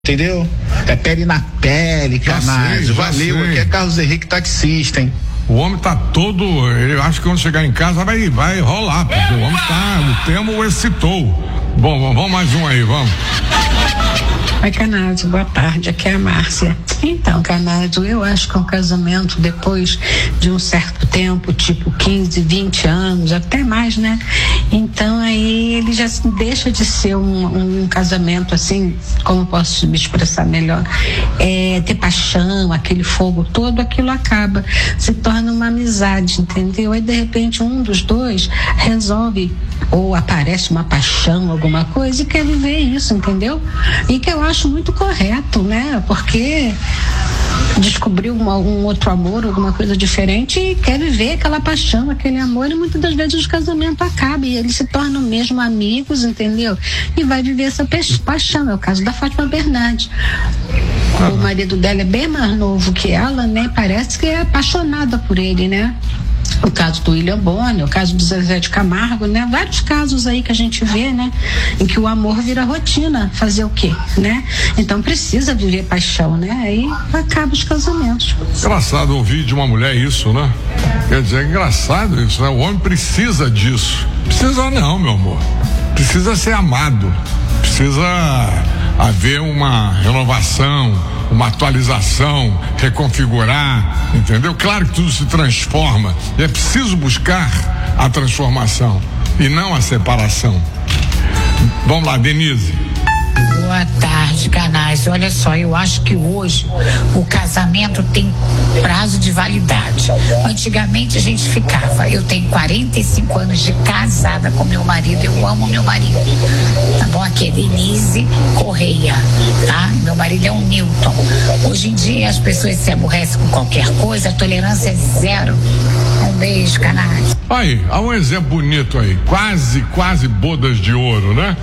Entendeu? É pele na pele, Canásio. Valeu, aqui é Carlos Henrique, taxista, hein? O homem tá todo, eu acho que quando chegar em casa vai rolar, porque o homem o tema o excitou. Bom, vamos mais um aí, vamos. Oi, Canásio, boa tarde, aqui é a Márcia. Então, Canásio, eu acho que um casamento depois de um certo tempo, tipo 15, 20 anos, até mais, né? Então aí ele já deixa de ser um casamento assim, como eu posso me expressar melhor, ter paixão, aquele fogo todo, aquilo acaba, se torna uma amizade, entendeu? Aí de repente um dos dois resolve, ou aparece uma paixão, alguma coisa, e quer viver isso, entendeu? E que eu acho muito correto, né? Porque descobriu um outro amor, alguma coisa diferente, e quer viver aquela paixão, aquele amor, e muitas das vezes o casamento acaba e eles se tornam mesmo amigos, entendeu? E vai viver essa paixão. É o caso da Fátima Bernardes. O marido dela é bem mais novo que ela, né? Parece que é apaixonada por ele, né? O caso do William Bonner, o caso do Zezé de Camargo, né? Vários casos aí que a gente vê, né? Em que o amor vira rotina, fazer o quê, né? Então precisa viver paixão, né? Aí acaba os casamentos. Engraçado ouvir de uma mulher isso, né? Quer dizer, é engraçado isso, né? O homem precisa disso. Precisa não, meu amor. Precisa ser amado. Precisa haver uma renovação, uma atualização, reconfigurar, entendeu? Claro que tudo se transforma e é preciso buscar a transformação e não a separação. Vamos lá, Denise. Boa tarde, canais. Olha só, eu acho que hoje o casamento tem prazo de validade. Antigamente a gente ficava, eu tenho 45 anos de casada com meu marido, eu amo meu marido. Tá bom? Aqui é Denise Correia, tá? Meu marido é um Newton. Hoje em dia as pessoas se aborrecem com qualquer coisa, a tolerância é zero. Um beijo, canais. Aí, há um exemplo bonito aí, quase bodas de ouro, né?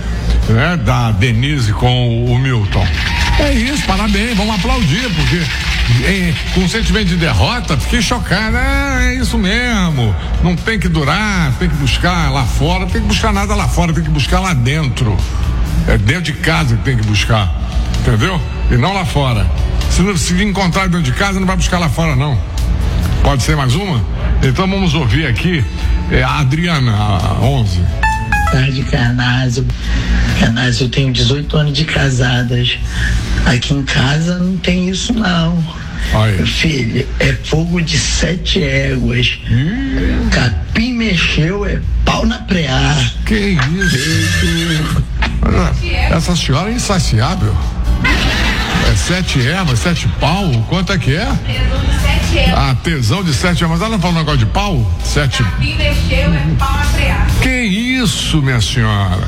Da Denise com o Milton. É isso, parabéns, vamos aplaudir, porque com o sentimento de derrota, fiquei chocado. É isso mesmo, não tem que durar, tem que buscar lá fora, tem que buscar nada lá fora, tem que buscar lá dentro. É dentro de casa que tem que buscar, entendeu? E não lá fora. Se encontrar dentro de casa, não vai buscar lá fora, não. Pode ser mais uma? Então vamos ouvir aqui a Adriana, a 11. Tarde, Canásio. Canásio, eu tenho 18 anos de casadas. Aqui em casa não tem isso, não. Aí. Filho, é fogo de 7 éguas. Capim mexeu, é pau na preá. Que isso? Essa senhora é insaciável. É 7 ervas, 7 pau? Quanto é que é? Tesão de 7 ervas. Ela não falou um negócio de pau? 7. Capim mexeu, é pau na preá. Que isso, minha senhora?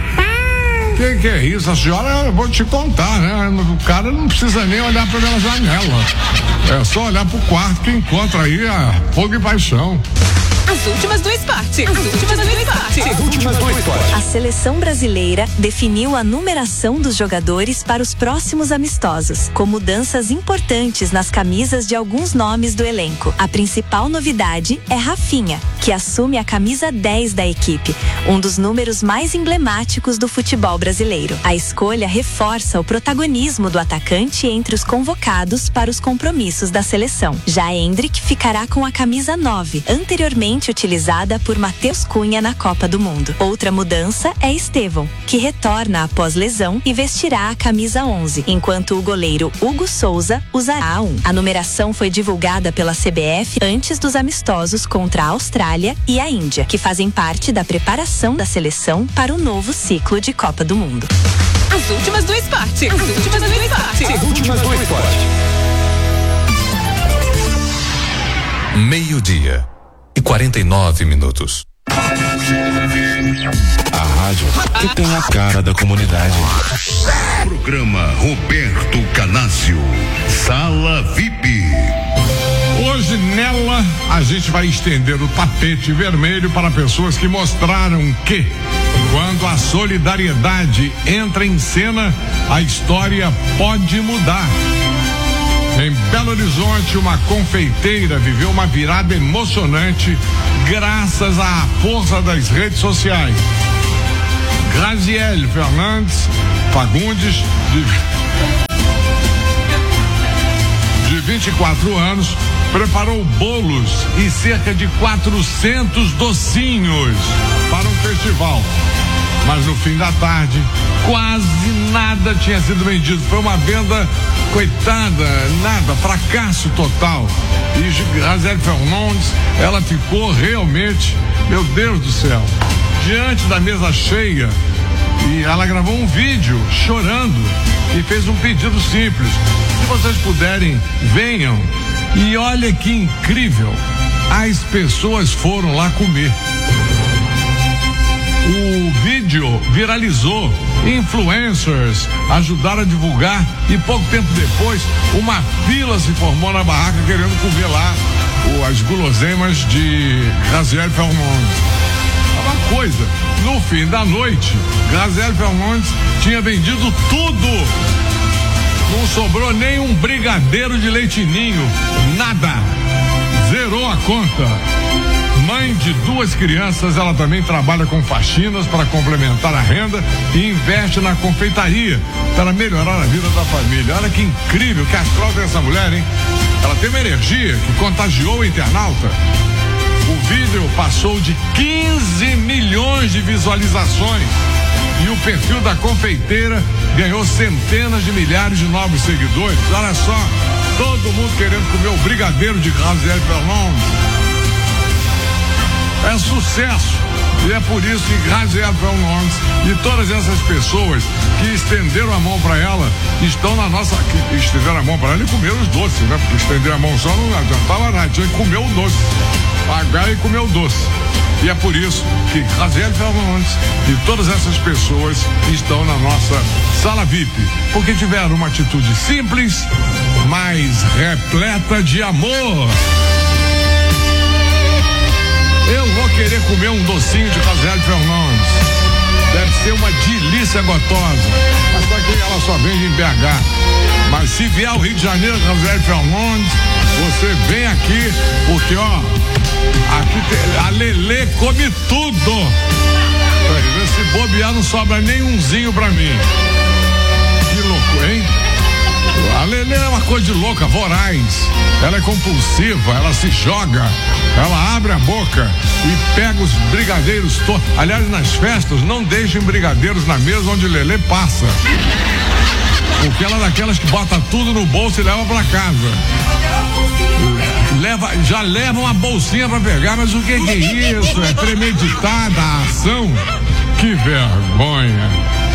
Que é isso? A senhora, eu vou te contar, né? O cara não precisa nem olhar pela janela. É só olhar pro quarto que encontra aí fogo e paixão. As últimas do esporte. A seleção brasileira definiu a numeração dos jogadores para os próximos amistosos, com mudanças importantes nas camisas de alguns nomes do elenco. A principal novidade é Rafinha, que assume a camisa 10 da equipe, um dos números mais emblemáticos do futebol brasileiro. A escolha reforça o protagonismo do atacante entre os convocados para os compromissos da seleção. Já Endrick ficará com a camisa 9, anteriormente utilizada por Matheus Cunha na Copa do Mundo. Outra mudança é Estevão, que retorna após lesão e vestirá a camisa 11, enquanto o goleiro Hugo Souza usará a 1. A numeração foi divulgada pela CBF antes dos amistosos contra a Austrália e a Índia, que fazem parte da preparação da seleção para o novo ciclo de Copa do Mundo. As últimas do esporte. Meio-dia e 49 minutos. A rádio que tem a cara da comunidade. Programa Roberto Canásio, Sala VIP. Hoje nela a gente vai estender o tapete vermelho para pessoas que mostraram que, quando a solidariedade entra em cena, a história pode mudar. Em Belo Horizonte, uma confeiteira viveu uma virada emocionante graças à força das redes sociais. Graziele Fernandes Fagundes 24 anos, preparou bolos e cerca de 400 docinhos para um festival. Mas no fim da tarde, quase nada tinha sido vendido. Foi uma venda, coitada, nada, fracasso total. E Graziele Fernandes, ela ficou realmente, meu Deus do céu, diante da mesa cheia. E ela gravou um vídeo chorando e fez um pedido simples. Se vocês puderem, venham. E olha que incrível, as pessoas foram lá comer. O vídeo viralizou, influencers ajudaram a divulgar e pouco tempo depois uma fila se formou na barraca querendo comer lá as guloseimas de Graziele Fernandes. Uma coisa, no fim da noite, Graziele Fernandes tinha vendido tudo. Não sobrou nem um brigadeiro de leite ninho, nada. Zerou a conta. Mãe de 2 crianças, ela também trabalha com faxinas para complementar a renda e investe na confeitaria para melhorar a vida da família. Olha que incrível, que astral tem essa mulher, hein? Ela tem uma energia que contagiou o internauta. O vídeo passou de 15 milhões de visualizações e o perfil da confeiteira ganhou centenas de milhares de novos seguidores. Olha só, todo mundo querendo comer o brigadeiro de Graziele Fernandes. É sucesso. E é por isso que Graziele Fernandes e todas essas pessoas que estenderam a mão para ela estão na nossa. Que estenderam a mão para ela e comeram os doces, né? Porque estender a mão só não adiantava nada, tinha que comer o doce. Pagar e comer o doce. E é por isso que Graziele Fernandes e todas essas pessoas estão na nossa sala VIP. Porque tiveram uma atitude simples, mas repleta de amor. Eu vou querer comer um docinho de Graziele Fernandes. Deve ser uma delícia gostosa. Mas só que ela só vende em BH. Mas se vier ao Rio de Janeiro, Graziele Fernandes, você vem aqui, porque ó, aqui a Lelê come tudo. Se bobear não sobra nem umzinho pra mim. Que louco, hein? A Lelê é uma coisa de louca, voraz. Ela é compulsiva, ela se joga, ela abre a boca e pega os brigadeiros todos. Aliás, nas festas, não deixem brigadeiros na mesa onde Lelê passa. Porque ela é daquelas que bota tudo no bolso e leva pra casa. Já leva uma bolsinha pra pegar, mas o que é isso? É premeditada a ação? Que vergonha.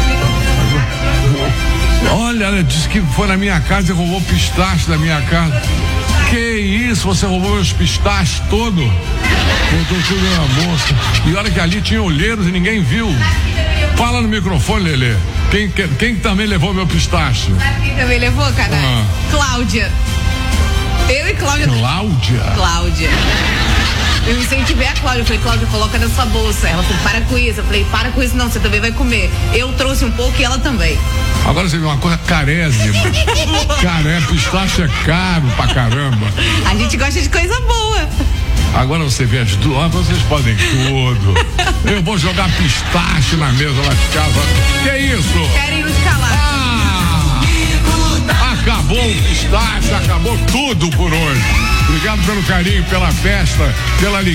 Olha, ela disse que foi na minha casa e roubou pistache da minha casa. Que isso, você roubou meus pistaches todos? Botou tudo na bolsa. E olha que ali tinha olheiros e ninguém viu. Fala no microfone, Lelê. Quem também levou meu pistache? Sabe quem também levou, cara? Cláudia. Eu e Cláudia. Cláudia. Eu incentivei a Cláudia, eu falei, Cláudia, coloca na sua bolsa. Ela falou, para com isso. Eu falei, para com isso não, você também vai comer. Eu trouxe um pouco e ela também. Agora você vê uma coisa carésima. Pistache é caro pra caramba. A gente gosta de coisa boa. Agora você vê as duas, vocês podem tudo. Eu vou jogar pistache na mesa lá de casa. Que isso? Querem nos calar. Acabou o pistache, acabou tudo por hoje. Obrigado pelo carinho, pela festa, pela alegria.